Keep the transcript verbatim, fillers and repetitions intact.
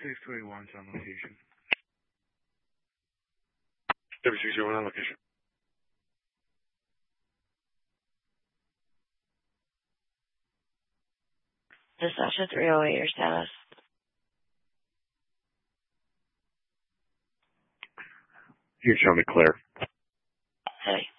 six twenty-one on location. W six zero one on location. Dispatcher three oh eight, your status. You can show me clear. Hey.